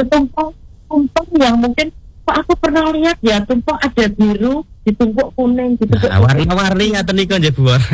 tumpeng yang mungkin aku pernah lihat ya, tumpeng ada biru ditumpuk kuning gitu. Warna-warni ngaten niku nggih Bu Waro.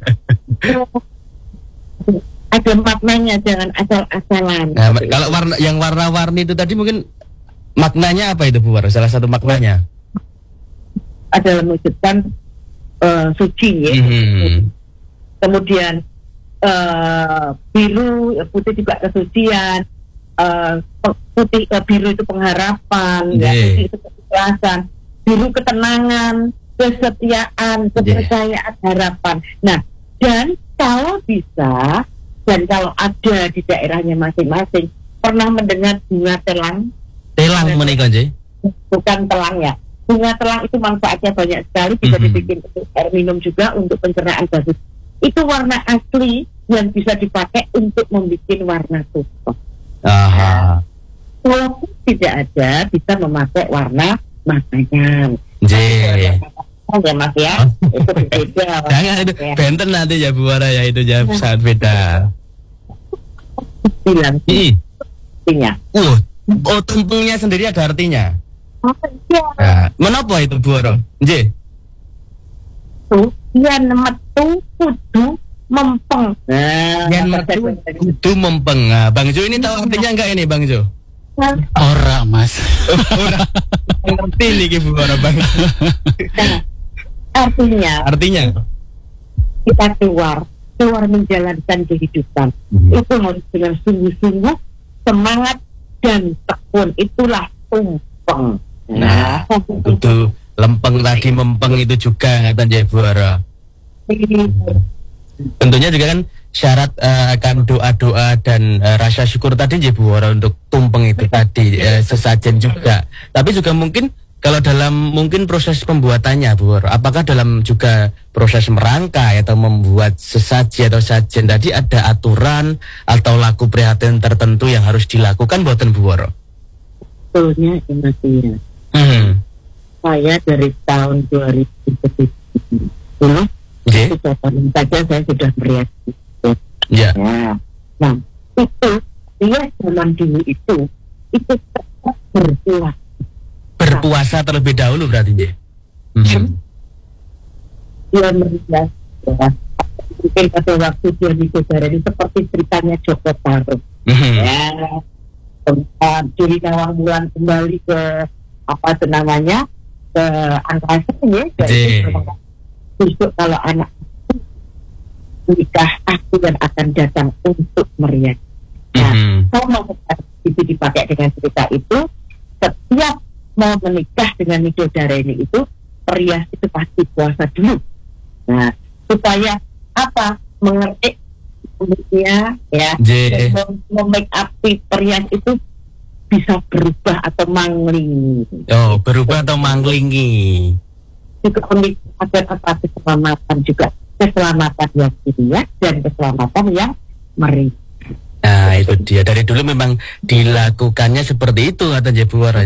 Ada maknanya, jangan asal-asalan. Nah, kalau yang warna-warni itu tadi mungkin maknanya apa itu Bu Waro? Salah satu maknanya adalah menunjukkan suci ya. Kemudian biru, putih juga kesucian, putih biru itu pengharapan, ya, putih itu keikhlasan, biru ketenangan, kesetiaan, kepercayaan, harapan. Nah, dan kalau bisa dan kalau ada di daerahnya masing-masing, pernah mendengar bunga telang? Telang menika nggih. Bukan telang ya. Bunga telang itu manfaatnya banyak sekali, bisa dibikin untuk air minum juga, untuk pencernaan bagus. Itu warna asli yang bisa dipakai untuk membuat warna tumpeng. Walaupun tidak ada, bisa memakai warna makanya. Ya Mas ya, itu beda. Jangan itu benten nanti ya Bu Waro ya, itu ya sangat beda. Bilang artinya. Tumpengnya sendiri ada artinya. Ya. Nah, menapa itu Bu Waro? Nggih. Yen metu kudu mempeng. Yen metu kudu mempeng. Nah, Bang Jo ini tahu artinya enggak ini Bang Jo? Ora Mas. Ora. Ngerti nih Bu Waro Bang. Artinya kita keluar menjalankan kehidupan. Itu harus dengan sungguh-sungguh, semangat dan tekun. Itulah tumpeng. Nah, itu lempeng tadi, mempeng itu juga ngaten Bu Waro. Tentunya juga kan syarat akan doa-doa dan rasa syukur tadi Bu Waro untuk tumpeng itu tadi, sesajen juga. Tapi juga mungkin kalau dalam mungkin proses pembuatannya Bu Waro, apakah dalam juga proses merangkai atau membuat sesaji atau sajen tadi ada aturan atau laku prihatin tertentu yang harus dilakukan buatan Bu Waro? Betulnya ya. Saya dari tahun 2010 saja saya sudah beriaksi. Ya. Nah, itu dia zaman dulu itu tetap berpuasa terlebih dahulu berarti ya. Dia merias ya. Mungkin pada waktu dia ini seperti ceritanya Joko Tarub. Ya. Dari Nawang Wulan kembali ke apa itu namanya, ke angkasa ya. Besok kalau anak menikah, aku dan akan datang untuk merias. Nah, kalau mau itu dipakai dengan cerita itu, setiap mau menikah dengan Midodareni itu, perias itu pasti puasa dulu. Nah, supaya apa? Mengerti kulitnya ya, dan memake up perias itu bisa berubah atau manglingi. Oh, berubah atau manglingi. Juga agar apa keselamatan juga, keselamatan yang dilihat dan keselamatan yang meri. Nah itu dia, dari dulu memang dilakukannya seperti itu kata Bu Waro.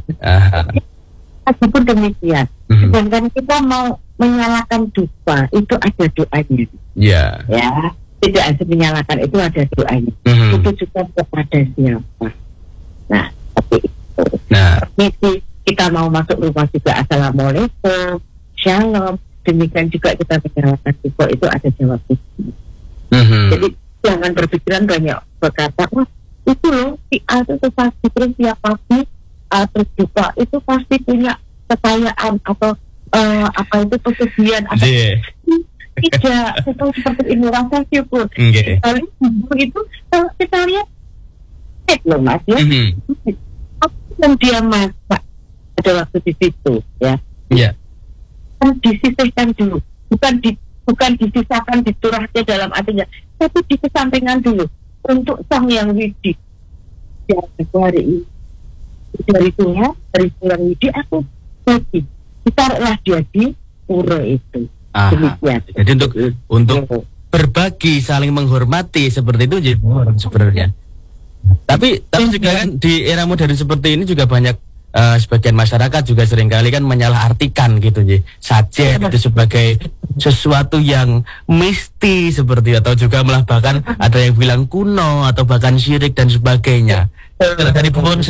Meskipun demikian, sedangkan kita mau menyalakan dupa itu ada doanya. Ya, tidak hanya menyalakan, itu ada doanya. Itu juga kepada siapa. Nah, seperti itu. Permisi, kita mau masuk rumah juga assalamualaikum, shalom. Demikian juga kita menyalakan dupa itu ada jawab itu. Jadi jangan berpikiran banyak berkata, wah itu loh si A itu pasti terus tiap pagi terus dupa itu pasti punya kekayaan atau apa itu pesugihan atau tidak, seperti ini rasa syukur. Kali itu kalau kita lihat loh Mas ya, apa yang dia masak pada waktu di situ ya, kan disisihkan dulu, bukan disisahkan, diturahkan dalam artinya, tapi dikesampingkan dulu untuk Sang Yang Widi. Ya, hari ini dari Tuhan, dari Sang Widi aku bagi, ditaruhlah dia di pura itu. Demikian. Jadi untuk berbagi, saling menghormati seperti itu sebenarnya. Tapi juga kan di era modern seperti ini juga banyak sebagian masyarakat juga seringkali kan menyalahartikan gitu sajen itu sebagai sesuatu yang misti seperti, atau juga malah bahkan ada yang bilang kuno atau bahkan syirik dan sebagainya. Dari